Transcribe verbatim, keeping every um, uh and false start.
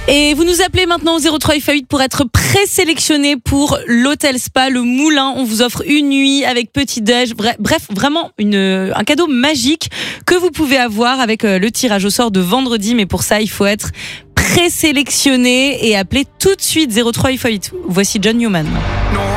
Et vous nous appelez maintenant au zéro trois F huit pour être présélectionné pour l'hôtel spa Le Moulin. On vous offre une nuit avec petit déj. Bref, vraiment une, un cadeau magique que vous pouvez avoir avec le tirage au sort de vendredi. Mais pour ça, il faut être présélectionné et appeler tout de suite zéro trois F huit. Voici John Newman. Non.